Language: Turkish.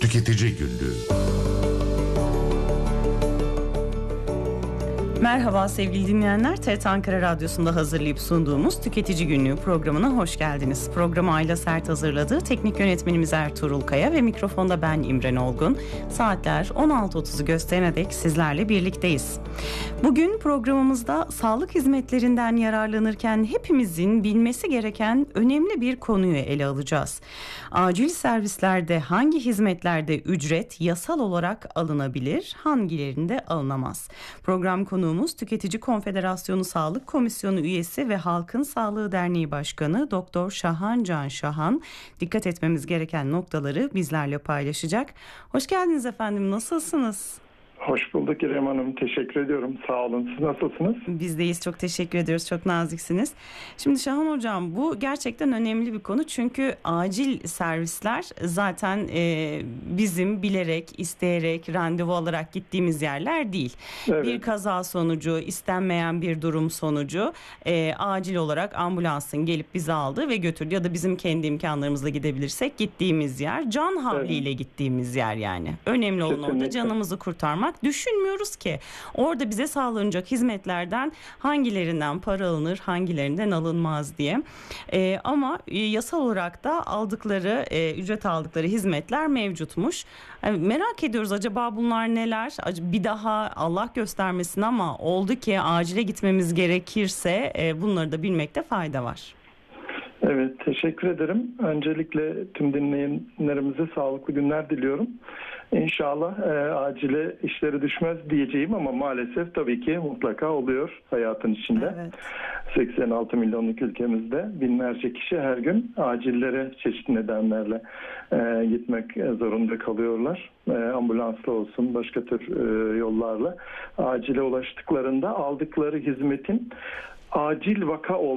Tüketici Günlüğü. Merhaba sevgili dinleyenler, TRT Ankara Radyosu'nda hazırlayıp sunduğumuz Tüketici Günlüğü programına hoş geldiniz. Programı Ayla Sert hazırladı. Teknik yönetmenimiz Ertuğrul Kaya ve mikrofonda ben İmren Olgun. Saatler 16.30'u gösterene dek sizlerle birlikteyiz. Bugün programımızda sağlık hizmetlerinden yararlanırken hepimizin bilmesi gereken önemli bir konuyu ele alacağız. Acil servislerde hangi hizmetlerde ücret yasal olarak alınabilir, hangilerinde alınamaz? Program konuğumuz Tüketici Konfederasyonu Sağlık Komisyonu üyesi ve Halkın Sağlığı Derneği Başkanı Doktor Şahan Can Şahan. Dikkat etmemiz gereken noktaları bizlerle paylaşacak. Hoş geldiniz efendim, nasılsınız? Hoş bulduk İrem Hanım. Teşekkür ediyorum. Sağ olun. Siz nasılsınız? Biz deyiz. Çok teşekkür ediyoruz. Çok naziksiniz. Şimdi Şahan Hocam, bu gerçekten önemli bir konu. Çünkü acil servisler zaten bizim bilerek, isteyerek, randevu alarak gittiğimiz yerler değil. Evet. Bir kaza sonucu, istenmeyen bir durum sonucu acil olarak ambulansın gelip bizi aldığı ve götürdü. Ya da bizim kendi imkanlarımızla gidebilirsek gittiğimiz yer. Can havliyle gittiğimiz yer yani. Önemli olan orada canımızı kurtarmak. Düşünmüyoruz ki orada bize sağlanacak hizmetlerden hangilerinden para alınır, hangilerinden alınmaz diye. Ama yasal olarak da aldıkları, ücret aldıkları hizmetler mevcutmuş. Merak ediyoruz, acaba bunlar neler? Bir daha Allah göstermesin ama oldu ki acile gitmemiz gerekirse bunları da bilmekte fayda var. Evet, teşekkür ederim. Öncelikle tüm dinleyenlerimize sağlıklı günler diliyorum. İnşallah acile işleri düşmez diyeceğim ama maalesef tabii ki mutlaka oluyor hayatın içinde. Evet. 86 milyonluk ülkemizde binlerce kişi her gün acillere çeşitli nedenlerle gitmek zorunda kalıyorlar. Ambulansla olsun, başka tür yollarla acile ulaştıklarında aldıkları hizmetin acil vaka